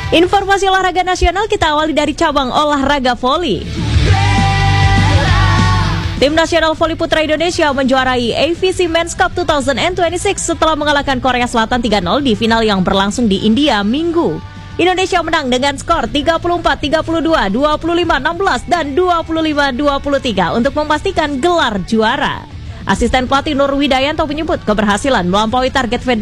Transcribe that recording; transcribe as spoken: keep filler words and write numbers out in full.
Informasi olahraga nasional kita awali dari cabang olahraga voli. Tim nasional voli putra Indonesia menjuarai A V C Men's Cup dua ribu dua puluh enam setelah mengalahkan Korea Selatan tiga nol di final yang berlangsung di India Minggu. Indonesia menang dengan skor tiga puluh empat tiga puluh dua, dua puluh lima enam belas, dan dua puluh lima dua puluh tiga untuk memastikan gelar juara. Asisten pelatih Nur Widayanto menyebut keberhasilan melampaui target federasi